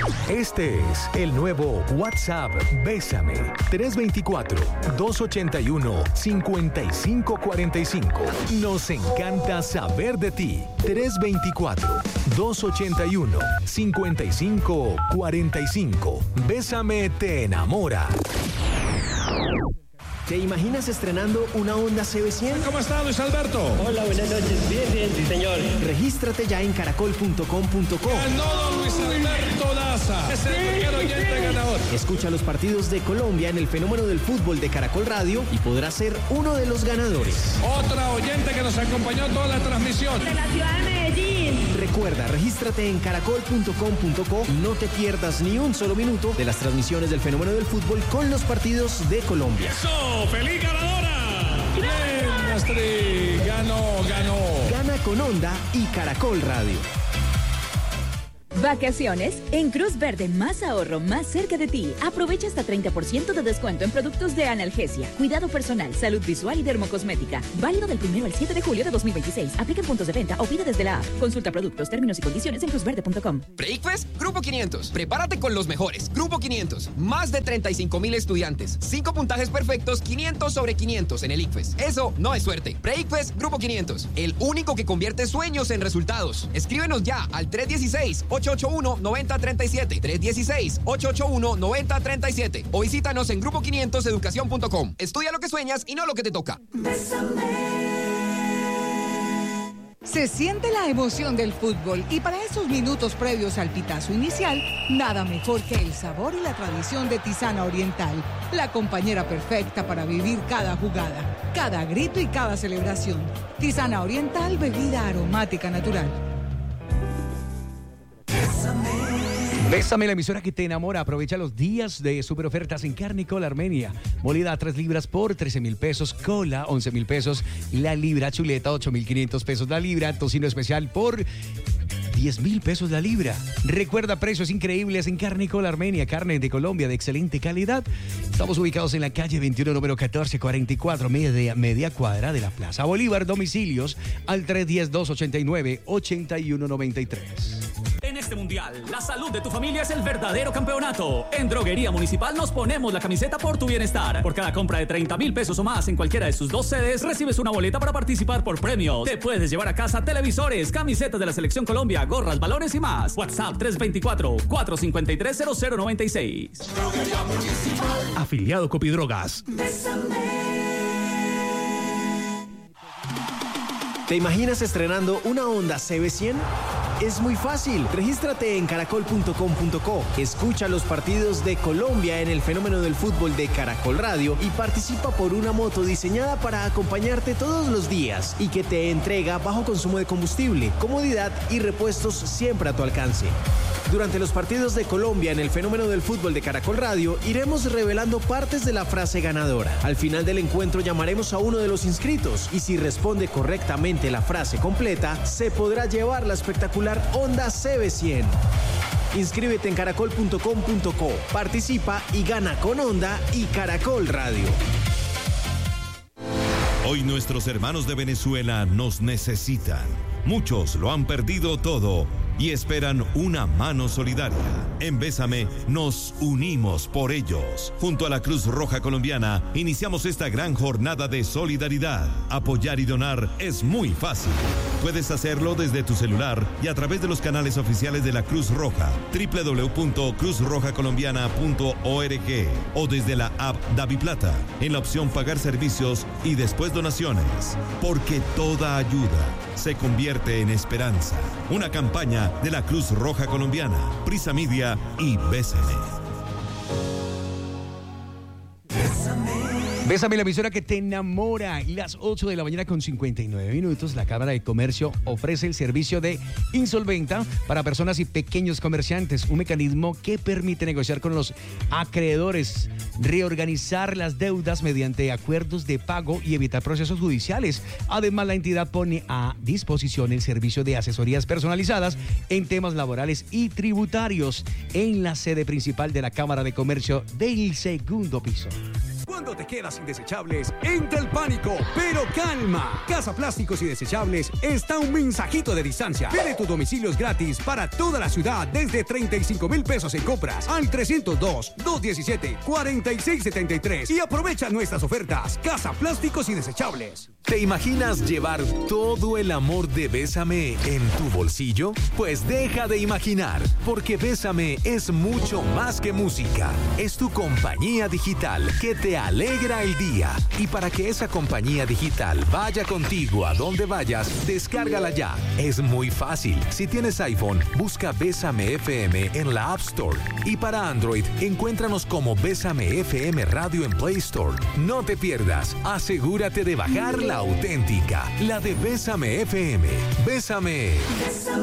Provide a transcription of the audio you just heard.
Este es el nuevo WhatsApp Bésame 324-281-5545. Nos encanta saber de ti. 324-281-5545. Bésame te enamora. ¿Te imaginas estrenando una Honda CB100? ¿Cómo está, Luis Alberto? Hola, buenas noches. Bien, sí, señor. Regístrate ya en caracol.com.co. Ganó Luis Alberto Daza. Es el primer oyente ganador. Escucha los partidos de Colombia en el fenómeno del fútbol de Caracol Radio y podrás ser uno de los ganadores. Otra oyente que nos acompañó toda la transmisión. De la ciudad de Medellín. Recuerda, regístrate en caracol.com.co y no te pierdas ni un solo minuto de las transmisiones del fenómeno del fútbol con los partidos de Colombia. ¡Eso! ¡Feliz ganadora! ¡Bien, Astrid! Ganó. Gana con Honda y Caracol Radio. Vacaciones en Cruz Verde, más ahorro, más cerca de ti. Aprovecha hasta 30% de descuento en productos de analgesia, cuidado personal, salud visual y dermocosmética. Válido del 1 al 7 de julio de 2026. Aplica en puntos de venta o pide desde la app. Consulta productos, términos y condiciones en cruzverde.com. Breakfast, Grupo 500. Prepárate con los mejores. Grupo 500. Más de 35,000 estudiantes. 5 puntajes perfectos, 500 sobre 500 en el ICFES. Eso no es suerte. Breakfast, Grupo 500. El único que convierte sueños en resultados. Escríbenos ya al 316-881-9037. 316-881-9037. O visítanos en grupo500educación.com. Estudia lo que sueñas y no lo que te toca. Se siente la emoción del fútbol y para esos minutos previos al pitazo inicial, nada mejor que el sabor y la tradición de Tisana Oriental, la compañera perfecta para vivir cada jugada, cada grito y cada celebración. Tisana Oriental, bebida aromática natural. Bésame, la emisora que te enamora. Aprovecha los días de super ofertas en carne y cola Armenia. Molida a 3 libras por 13,000 pesos. Cola, 11,000 pesos. La libra chuleta, 8,500 pesos la libra. Tocino especial por 10,000 pesos la libra. Recuerda precios increíbles en carne y cola Armenia. Carne de Colombia de excelente calidad. Estamos ubicados en la calle 21, número 1444, media cuadra de la Plaza Bolívar. Domicilios al 310-289-8193. En este mundial, la salud de tu familia es el verdadero campeonato. En Droguería Municipal nos ponemos la camiseta por tu bienestar. Por cada compra de 30,000 pesos o más en cualquiera de sus 2 sedes, recibes una boleta para participar por premios. Te puedes llevar a casa televisores, camisetas de la Selección Colombia, gorras, balones y más. WhatsApp 324-453-0096. Droguería Municipal. Afiliado Copidrogas. ¿Te imaginas estrenando una Honda CB100? Es muy fácil. Regístrate en caracol.com.co. Escucha los partidos de Colombia en el fenómeno del fútbol de Caracol Radio y participa por una moto diseñada para acompañarte todos los días y que te entrega bajo consumo de combustible, comodidad y repuestos siempre a tu alcance. Durante los partidos de Colombia en el fenómeno del fútbol de Caracol Radio, iremos revelando partes de la frase ganadora. Al final del encuentro llamaremos a uno de los inscritos y si responde correctamente la frase completa, se podrá llevar la espectacular Honda CB100. Inscríbete en caracol.com.co, participa y gana con Honda y Caracol Radio. Hoy nuestros hermanos de Venezuela nos necesitan. Muchos lo han perdido todo y esperan una mano solidaria. En Bésame nos unimos por ellos. Junto a la Cruz Roja Colombiana iniciamos esta gran jornada de solidaridad. Apoyar y donar es muy fácil. Puedes hacerlo desde tu celular y a través de los canales oficiales de la Cruz Roja, www.cruzrojacolombiana.org o desde la app DaviPlata, en la opción Pagar servicios y después donaciones. Porque toda ayuda se convierte en esperanza. Una campaña de la Cruz Roja Colombiana, Prisa Media y Bésame. Bésame, la emisora que te enamora. Las 8 de la mañana con 59 minutos. La Cámara de Comercio ofrece el servicio de Insolventa para personas y pequeños comerciantes. Un mecanismo que permite negociar con los acreedores, reorganizar las deudas mediante acuerdos de pago y evitar procesos judiciales. Además, la entidad pone a disposición el servicio de asesorías personalizadas en temas laborales y tributarios en la sede principal de la Cámara de Comercio del segundo piso. Cuando no te quedas sin desechables, entra el pánico. Pero calma. Casa Plásticos y Desechables está a un mensajito de distancia. Pide tus domicilios gratis para toda la ciudad desde 35,000 pesos en compras al 302-217-4673 y aprovecha nuestras ofertas. Casa Plásticos y Desechables. ¿Te imaginas llevar todo el amor de Bésame en tu bolsillo? Pues deja de imaginar, porque Bésame es mucho más que música. Es tu compañía digital que te alegra el día. Y para que esa compañía digital vaya contigo a donde vayas, descárgala ya. Es muy fácil. Si tienes iPhone, busca Bésame FM en la App Store. Y para Android, encuéntranos como Bésame FM Radio en Play Store. No te pierdas. Asegúrate de bajar la auténtica, la de Bésame FM. Bésame. Bésame.